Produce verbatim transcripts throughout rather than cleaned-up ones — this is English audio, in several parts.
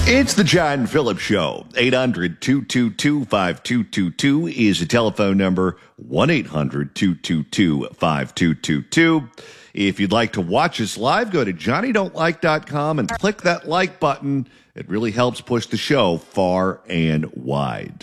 It's the John Phillips Show. eight hundred, two two two, five two two two is the telephone number. one eight hundred, two two two, five two two two. If you'd like to watch us live, go to johnny don't like dot com and click that like button. It really helps push the show far and wide.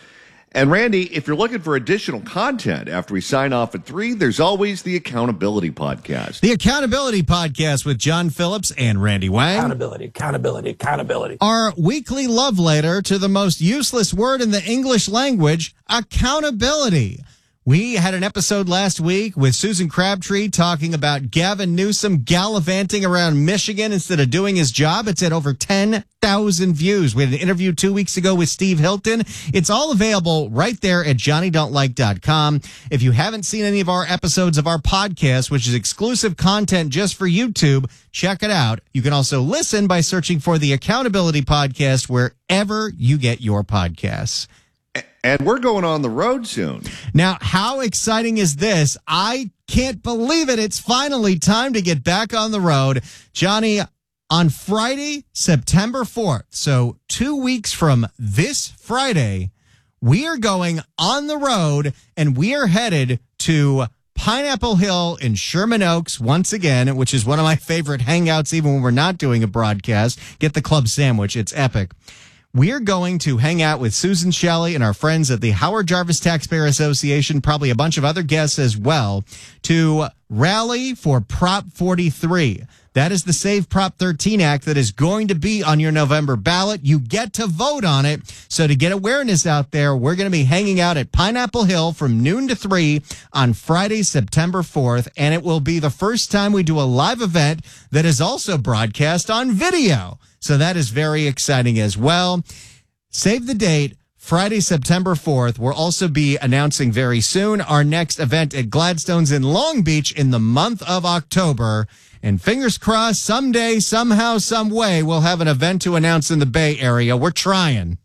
And Randy, if you're looking for additional content after we sign off at three, there's always the Accountability Podcast. The Accountability Podcast with John Phillips and Randy Wang. Accountability, accountability, accountability. Our weekly love letter to the most useless word in the English language, accountability. We had an episode last week with Susan Crabtree talking about Gavin Newsom gallivanting around Michigan instead of doing his job. It's at over ten thousand views. We had an interview two weeks ago with Steve Hilton. It's all available right there at johnny don't like dot com. If you haven't seen any of our episodes of our podcast, which is exclusive content just for YouTube, check it out. You can also listen by searching for the Accountability Podcast wherever you get your podcasts. And we're going on the road soon. Now, how exciting is this? I can't believe it. It's finally time to get back on the road. Johnny, on Friday, September fourth, so two weeks from this Friday, we are going on the road, and we are headed to Pineapple Hill in Sherman Oaks once again, which is one of my favorite hangouts even when we're not doing a broadcast. Get the club sandwich. It's epic. We're going to hang out with Susan Shelley and our friends at the Howard Jarvis Taxpayer Association, probably a bunch of other guests as well, to rally for Prop forty-three. That is the Save Prop thirteen Act that is going to be on your November ballot. You get to vote on it. So to get awareness out there, we're going to be hanging out at Pineapple Hill from noon to three on Friday, September fourth. And it will be the first time we do a live event that is also broadcast on video. So that is very exciting as well. Save the date, Friday, September fourth. We'll also be announcing very soon our next event at Gladstone's in Long Beach in the month of October. And fingers crossed, someday, somehow, some way, we'll have an event to announce in the Bay Area. We're trying.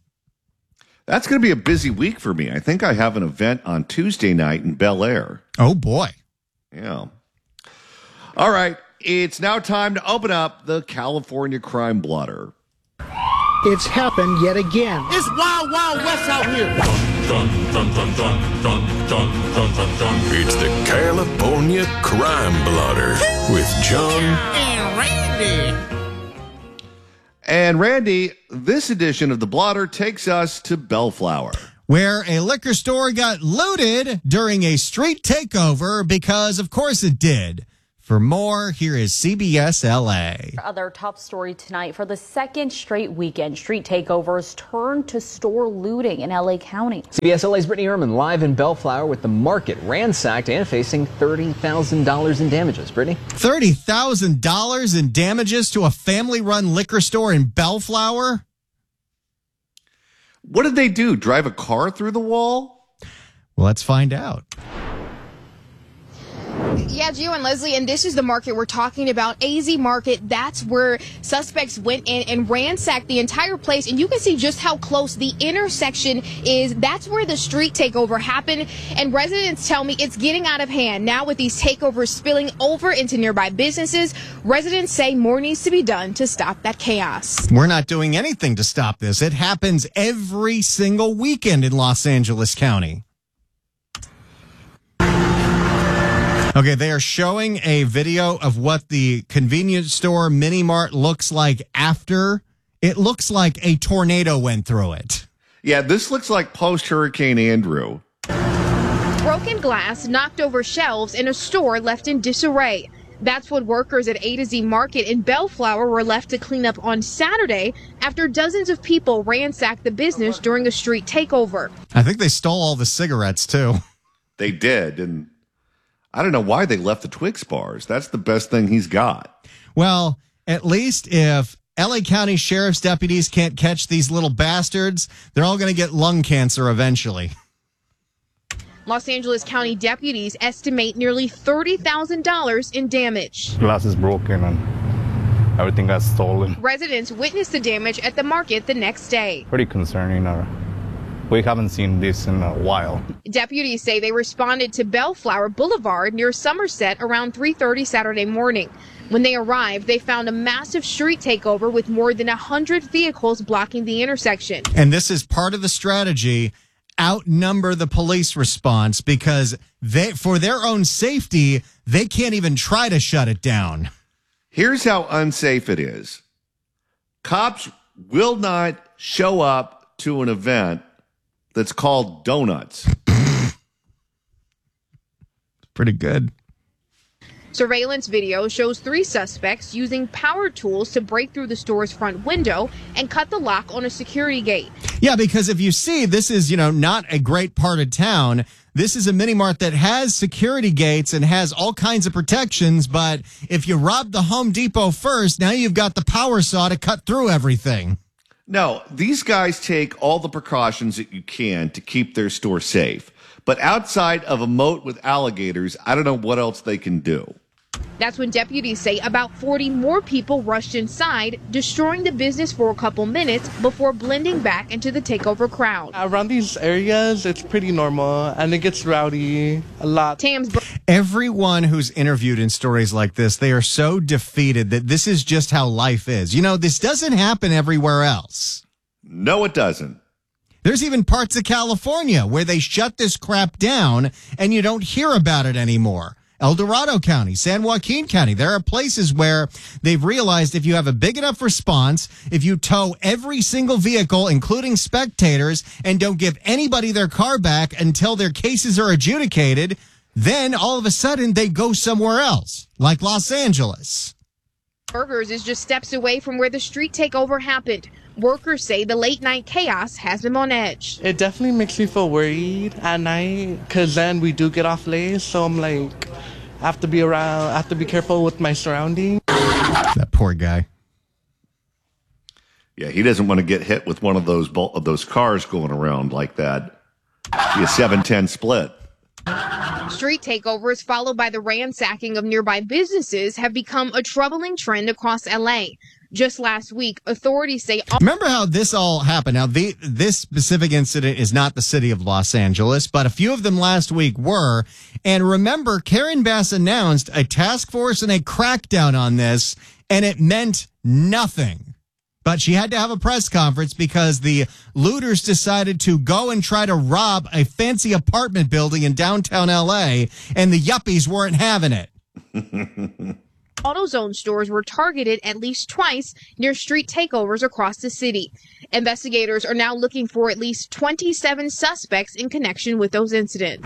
That's going to be a busy week for me. I think I have an event on Tuesday night in Bel Air. Oh, boy. Yeah. All right. It's now time to open up the California Crime Blotter. It's happened yet again. It's Wild Wild West out here. Dun, dun, dun, dun, dun, dun, dun, dun, dun. It's the California Crime Blotter with John And Randy. And Randy, this edition of the Blotter takes us to Bellflower, where a liquor store got looted during a street takeover because, of course, it did. For more, here is C B S L A. Other top story tonight. For the second straight weekend, street takeovers turned to store looting in L A County. C B S L A's Brittany Ehrman live in Bellflower with the market ransacked and facing thirty thousand dollars in damages. Brittany? thirty thousand dollars in damages to a family-run liquor store in Bellflower? What did they do? Drive a car through the wall? Well, let's find out. Yeah, Gio and Leslie, and this is the market we're talking about, A Z Market. That's where suspects went in and ransacked the entire place, and you can see just how close the intersection is. That's where the street takeover happened, and residents tell me it's getting out of hand. Now with these takeovers spilling over into nearby businesses, residents say more needs to be done to stop that chaos. We're not doing anything to stop this. It happens every single weekend in Los Angeles County. Okay, they are showing a video of what the convenience store Mini Mart looks like after. It looks like a tornado went through it. Yeah, this looks like post-Hurricane Andrew. Broken glass, knocked over shelves, and a store left in disarray. That's what workers at A to Z Market in Bellflower were left to clean up on Saturday after dozens of people ransacked the business during a street takeover. I think they stole all the cigarettes, too. They did, and I don't know why they left the Twix bars. That's the best thing he's got. Well, at least if L A County Sheriff's deputies can't catch these little bastards, they're all going to get lung cancer eventually. Los Angeles County deputies estimate nearly thirty thousand dollars in damage. Glass is broken and everything got stolen. Residents witnessed the damage at the market the next day. Pretty concerning. Uh, we haven't seen this in a while. Deputies say they responded to Bellflower Boulevard near Somerset around three thirty Saturday morning. When they arrived, they found a massive street takeover with more than one hundred vehicles blocking the intersection. And this is part of the strategy. Outnumber the police response because they, for their own safety, they can't even try to shut it down. Here's how unsafe it is. Cops will not show up to an event that's called donuts. Pretty good. Surveillance video shows three suspects using power tools to break through the store's front window and cut the lock on a security gate. Yeah, because if you see, this is, you know, not a great part of town. This is a mini mart that has security gates and has all kinds of protections. But if you rob the Home Depot first, now you've got the power saw to cut through everything. No, these guys take all the precautions that you can to keep their store safe. But outside of a moat with alligators, I don't know what else they can do. That's when deputies say about forty more people rushed inside, destroying the business for a couple minutes before blending back into the takeover crowd. Around these areas, it's pretty normal, and it gets rowdy a lot. Tam's Everyone who's interviewed in stories like this, they are so defeated that this is just how life is. You know, this doesn't happen everywhere else. No, it doesn't. There's even parts of California where they shut this crap down and you don't hear about it anymore. El Dorado County, San Joaquin County. There are places where they've realized if you have a big enough response, if you tow every single vehicle, including spectators, and don't give anybody their car back until their cases are adjudicated, then all of a sudden they go somewhere else, like Los Angeles. Burgers is just steps away from where the street takeover happened. Workers say the late night chaos has them on edge. It definitely makes me feel worried at night because then we do get off late. So I'm like, I have to be around, I have to be careful with my surroundings. That poor guy. Yeah, he doesn't want to get hit with one of those bol- of those cars going around like that. Be a seven ten split. Street takeovers followed by the ransacking of nearby businesses have become a troubling trend across L A. Just last week, authorities say... Remember how this all happened? Now, the, this specific incident is not the city of Los Angeles, but a few of them last week were. And remember, Karen Bass announced a task force and a crackdown on this, and it meant nothing. But she had to have a press conference because the looters decided to go and try to rob a fancy apartment building in downtown L A, and the yuppies weren't having it. AutoZone stores were targeted at least twice near street takeovers across the city. Investigators are now looking for at least twenty-seven suspects in connection with those incidents.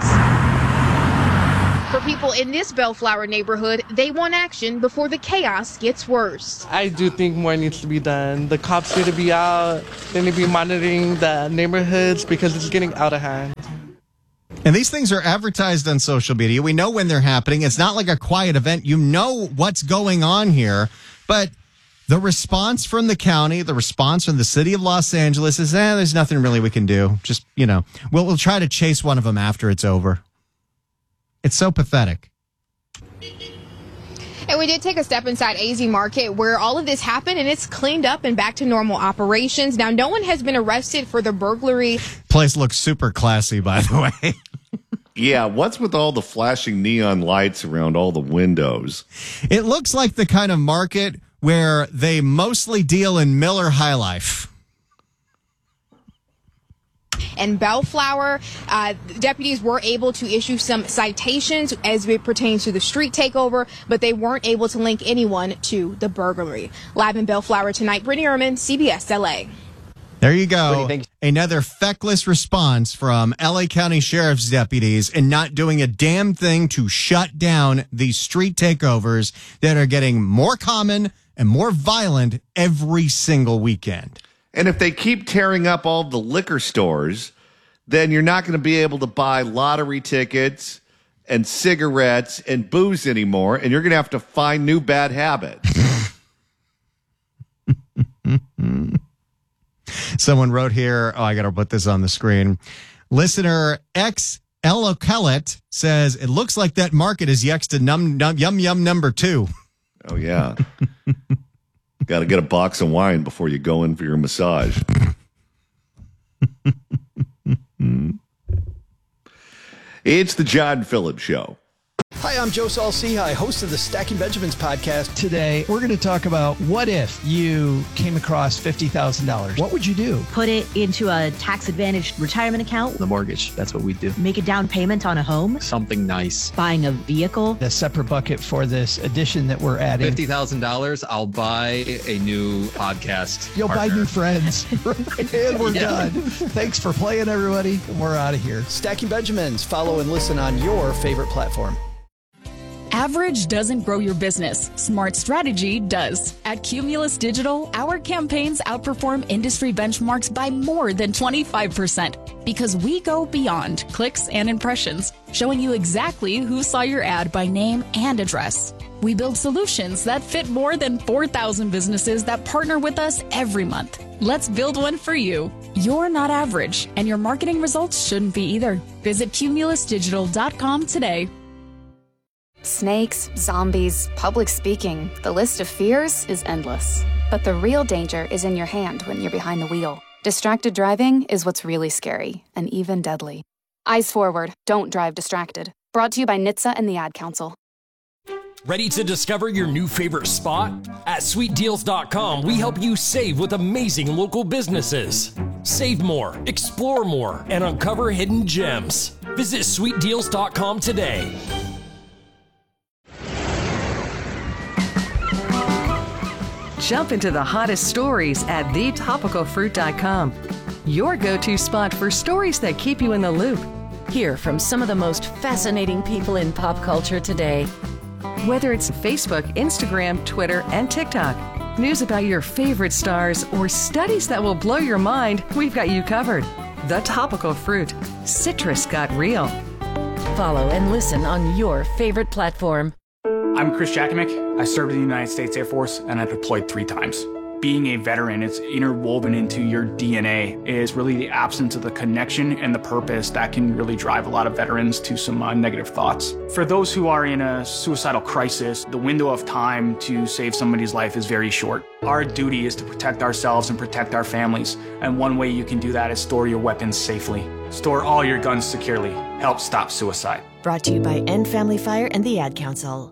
For people in this Bellflower neighborhood, they want action before the chaos gets worse. I do think more needs to be done. The cops need to be out. They need to be monitoring the neighborhoods because it's getting out of hand. And these things are advertised on social media. We know when they're happening. It's not like a quiet event. You know what's going on here. But the response from the county, the response from the city of Los Angeles is, eh, there's nothing really we can do. Just, you know, we'll, we'll try to chase one of them after it's over. It's so pathetic. And we did take a step inside A Z Market where all of this happened and it's cleaned up and back to normal operations. Now, no one has been arrested for the burglary. Place looks super classy, by the way. Yeah, what's with all the flashing neon lights around all the windows? It looks like the kind of market where they mostly deal in Miller High Life. And Bellflower, uh, deputies were able to issue some citations as it pertains to the street takeover, but they weren't able to link anyone to the burglary. Live in Bellflower tonight, Brittany Ehrman, C B S L A. There you go. Brittany, thank Another feckless response from L A County Sheriff's deputies and not doing a damn thing to shut down these street takeovers that are getting more common and more violent every single weekend. And if they keep tearing up all the liquor stores, then you're not going to be able to buy lottery tickets and cigarettes and booze anymore, and you're going to have to find new bad habits. Someone wrote here, oh, I got to put this on the screen. Listener X Elokellet says, it looks like that market is next to num, num, yum yum number two. Oh, yeah. Got to get a box of wine before you go in for your massage. It's the John Phillips Show. Hi, I'm Joe Saul-Sehy, host of the Stacking Benjamins podcast. Today, we're going to talk about what if you came across fifty thousand dollars? What would you do? Put it into a tax-advantaged retirement account. The mortgage, that's what we do. Make a down payment on a home. Something nice. Buying a vehicle. A separate bucket for this addition that we're adding. fifty thousand dollars, I'll buy a new podcast. You'll partner. buy new friends. And we're yeah. done. Thanks for playing, everybody. We're out of here. Stacking Benjamins. Follow and listen on your favorite platform. Average doesn't grow your business. Smart strategy does. At Cumulus Digital, our campaigns outperform industry benchmarks by more than twenty-five percent because we go beyond clicks and impressions, showing you exactly who saw your ad by name and address. We build solutions that fit more than four thousand businesses that partner with us every month. Let's build one for you. You're not average, and your marketing results shouldn't be either. Visit cumulus digital dot com today. Snakes, zombies, public speaking, the list of fears is endless. But the real danger is in your hand when you're behind the wheel. Distracted driving is what's really scary and even deadly. Eyes forward, don't drive distracted. Brought to you by N H T S A and the Ad Council. Ready to discover your new favorite spot? At sweet deals dot com, we help you save with amazing local businesses. Save more, explore more, and uncover hidden gems. Visit sweet deals dot com today. Jump into the hottest stories at the topical fruit dot com. Your go-to spot for stories that keep you in the loop. Hear from some of the most fascinating people in pop culture today. Whether it's Facebook, Instagram, Twitter, and TikTok, news about your favorite stars, or studies that will blow your mind, we've got you covered. The Topical Fruit. Citrus got real. Follow and listen on your favorite platform. I'm Chris Jakimick. I served in the United States Air Force and I deployed three times. Being a veteran, it's interwoven into your D N A, is really the absence of the connection and the purpose that can really drive a lot of veterans to some uh, negative thoughts. For those who are in a suicidal crisis, the window of time to save somebody's life is very short. Our duty is to protect ourselves and protect our families, and one way you can do that is store your weapons safely. Store all your guns securely. Help stop suicide. Brought to you by End Family Fire and the Ad Council.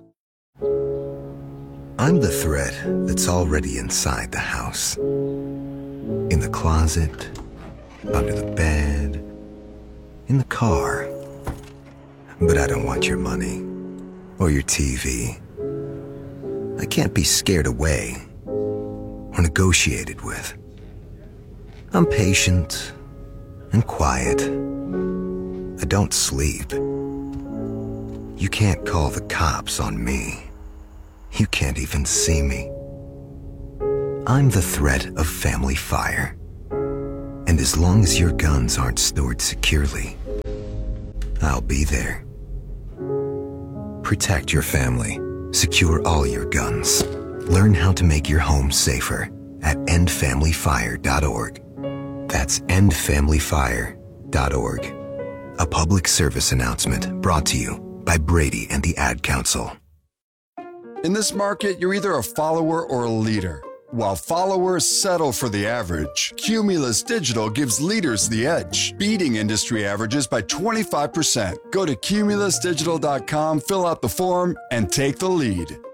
I'm the threat that's already inside the house. In the closet, under the bed, in the car. But I don't want your money or your T V. I can't be scared away or negotiated with. I'm patient and quiet. I don't sleep. You can't call the cops on me. You can't even see me. I'm the threat of family fire. And as long as your guns aren't stored securely, I'll be there. Protect your family. Secure all your guns. Learn how to make your home safer at end family fire dot org. That's end family fire dot org. A public service announcement brought to you by Brady and the Ad Council. In this market, you're either a follower or a leader. While followers settle for the average, Cumulus Digital gives leaders the edge, beating industry averages by twenty-five percent. Go to cumulus digital dot com, fill out the form, and take the lead.